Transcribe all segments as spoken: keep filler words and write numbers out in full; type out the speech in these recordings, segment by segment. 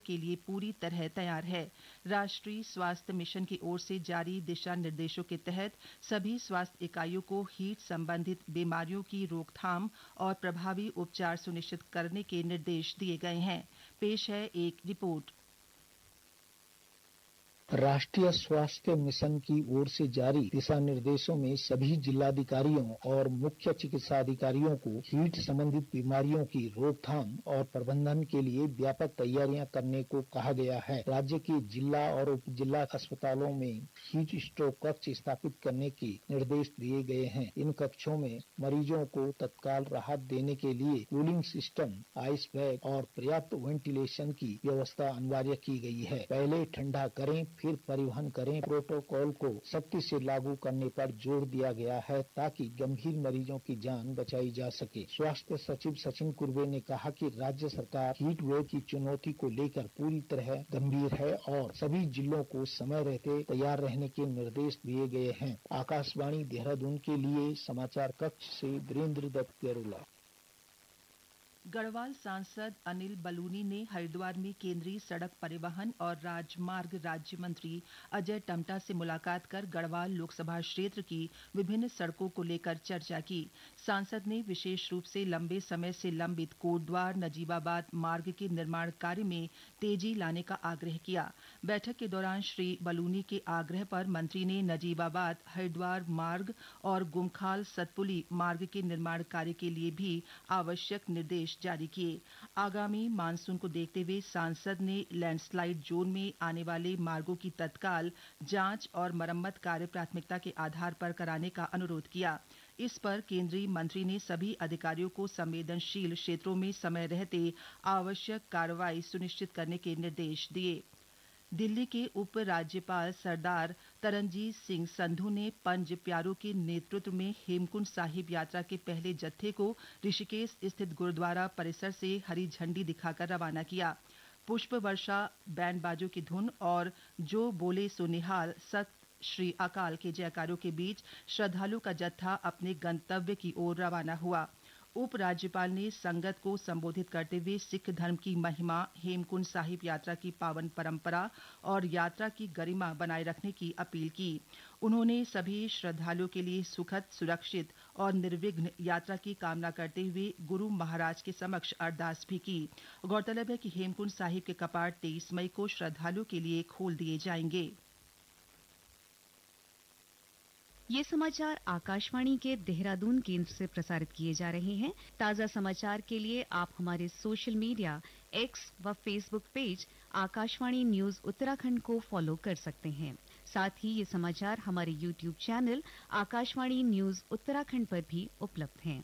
के लिए पूरी तरह तैयार है। राष्ट्रीय स्वास्थ्य मिशन की ओर से जारी दिशा निर्देशों के तहत सभी स्वास्थ्य इकाइयों को हीट संबंधित बीमारियों की रोकथाम और प्रभावी उपचार सुनिश्चित करने के निर्देश दिए गए हैं। पेश है एक रिपोर्ट। राष्ट्रीय स्वास्थ्य मिशन की ओर से जारी दिशा निर्देशों में सभी जिलाधिकारियों और मुख्य चिकित्सा अधिकारियों को हीट संबंधित बीमारियों की रोकथाम और प्रबंधन के लिए व्यापक तैयारियां करने को कहा गया है। राज्य के जिला और उप जिला अस्पतालों में हीट स्ट्रोक कक्ष स्थापित करने के निर्देश दिए गए हैं। इन कक्षों में मरीजों को तत्काल राहत देने के लिए कूलिंग सिस्टम, आइस बैग और पर्याप्त वेंटिलेशन की व्यवस्था अनिवार्य की गई है। पहले ठंडा करें फिर परिवहन करें प्रोटोकॉल को सख्ती से लागू करने पर जोर दिया गया है ताकि गंभीर मरीजों की जान बचाई जा सके। स्वास्थ्य सचिव सचिन कुर्वे ने कहा कि राज्य सरकार हीट वेव की चुनौती को लेकर पूरी तरह गंभीर है और सभी जिलों को समय रहते तैयार रहने के निर्देश दिए गए हैं। आकाशवाणी देहरादून के लिए समाचार कक्ष से वीरेंद्र दत्त गरुला। गढ़वाल सांसद अनिल बलूनी ने हरिद्वार में केंद्रीय सड़क परिवहन और राजमार्ग राज्य मंत्री अजय टम्टा से मुलाकात कर गढ़वाल लोकसभा क्षेत्र की विभिन्न सड़कों को लेकर चर्चा की। सांसद ने विशेष रूप से लंबे समय से लंबित कोटद्वार नजीबाबाद मार्ग के निर्माण कार्य में तेजी लाने का आग्रह किया। बैठक के दौरान श्री बलूनी के आग्रह पर मंत्री ने नजीबाबाद हरिद्वार मार्ग और गुमखाल सतपुली मार्ग के निर्माण कार्य के लिए भी आवश्यक निर्देश जारी किए। आगामी मानसून को देखते हुए सांसद ने लैंडस्लाइड जोन में आने वाले मार्गों की तत्काल जांच और मरम्मत कार्य प्राथमिकता के आधार पर कराने का अनुरोध किया। इस पर केंद्रीय मंत्री ने सभी अधिकारियों को संवेदनशील क्षेत्रों में समय रहते आवश्यक कार्रवाई सुनिश्चित करने के निर्देश दिए। दिल्ली के उप राज्यपाल सरदार तरनजीत सिंह संधू ने पंज प्यारों के नेतृत्व में हेमकुंड साहिब यात्रा के पहले जत्थे को ऋषिकेश स्थित गुरुद्वारा परिसर से हरी झंडी दिखाकर रवाना किया। पुष्प वर्षा, बैंड बाजों की धुन और जो बोले सो निहाल सत श्री अकाल के जयकारों के बीच श्रद्धालु का जत्था अपने गंतव्य की ओर रवाना हुआ। उप राज्यपाल ने संगत को संबोधित करते हुए सिख धर्म की महिमा, हेमकुंड साहिब यात्रा की पावन परंपरा और यात्रा की गरिमा बनाए रखने की अपील की। उन्होंने सभी श्रद्धालुओं के लिए सुखद, सुरक्षित और निर्विघ्न यात्रा की कामना करते हुए गुरु महाराज के समक्ष अरदास भी की। गौरतलब है कि हेमकुंड साहिब के कपाट तेईस मई को श्रद्धालुओं के लिए खोल दिए जाएंगे। ये समाचार आकाशवाणी के देहरादून केंद्र से प्रसारित किए जा रहे हैं। ताज़ा समाचार के लिए आप हमारे सोशल मीडिया एक्स व Facebook page Akashvani news Uttarakhand को फॉलो कर सकते हैं। साथ ही ये समाचार हमारे YouTube channel Akashvani news Uttarakhand पर भी उपलब्ध हैं।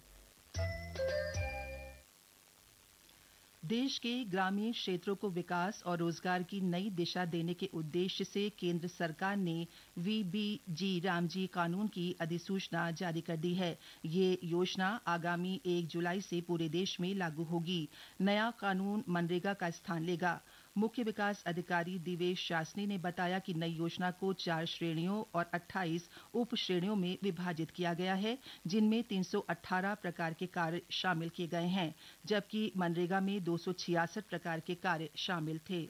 देश के ग्रामीण क्षेत्रों को विकास और रोजगार की नई दिशा देने के उद्देश्य से केंद्र सरकार ने वी बी जी रामजी कानून की अधिसूचना जारी कर दी है। ये योजना आगामी एक जुलाई से पूरे देश में लागू होगी। नया कानून मनरेगा का स्थान लेगा। मुख्य विकास अधिकारी दिवेश शासनी ने बताया कि नई योजना को चार श्रेणियों और अट्ठाईस उप श्रेणियों में विभाजित किया गया है, जिनमें तीन सौ अठारह प्रकार के कार्य शामिल किए गए हैं, जबकि मनरेगा में दो सौ छियासठ प्रकार के कार्य शामिल थे।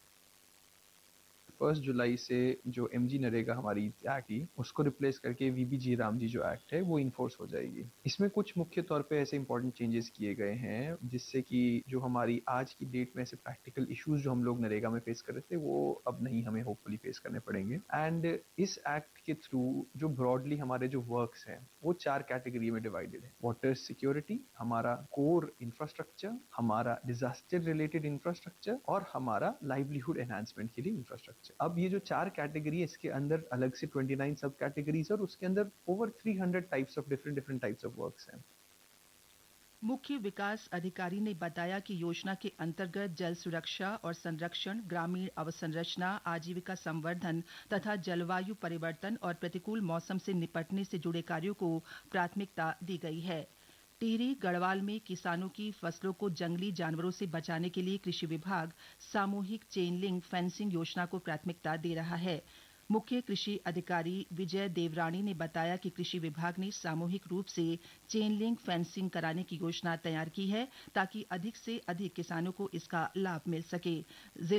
फर्स्ट जुलाई से जो एमजी नरेगा हमारी एक्ट थी उसको रिप्लेस करके वीबीजी रामजी जो एक्ट है वो इन्फोर्स हो जाएगी। इसमें कुछ मुख्य तौर पे ऐसे इंपॉर्टेंट चेंजेस किए गए हैं जिससे कि जो हमारी आज की डेट में ऐसे प्रैक्टिकल इश्यूज जो हम लोग नरेगा में फेस कर रहे थे वो अब नहीं हमें होपफुली फेस करने पड़ेंगे। एंड इस एक्ट के थ्रू जो ब्रॉडली हमारे जो वर्क्स हैं वो चार कैटेगरी में डिवाइडेड है। वाटर सिक्योरिटी, हमारा कोर इंफ्रास्ट्रक्चर, हमारा डिजास्टर रिलेटेड इंफ्रास्ट्रक्चर और हमारा लाइवलीहुड एनहांसमेंट के लिए इंफ्रास्ट्रक्चर। अब ये जो चार कैटेगरी है इसके अंदर अलग से उनतीस सब कैटेगरीज और उसके अंदर ओवर तीन सौ types of different different types of works हैं। मुख्य विकास अधिकारी ने बताया कि योजना के अंतर्गत जल सुरक्षा और संरक्षण, ग्रामीण अवसंरचना, आजीविका संवर्धन तथा जलवायु परिवर्तन और प्रतिकूल मौसम से निपटने से जुड़े कार्यों को प्राथमिकता दी गई है। टिहरी गढ़वाल में किसानों की फसलों को जंगली जानवरों से बचाने के लिए कृषि विभाग सामूहिक चेन लिंक फेंसिंग योजना को प्राथमिकता दे रहा है। मुख्य कृषि अधिकारी विजय देवरानी ने बताया कि कृषि विभाग ने सामूहिक रूप से चेन लिंक फेंसिंग कराने की योजना तैयार की है ताकि अधिक से अधिक किसानों को इसका लाभ मिल सके।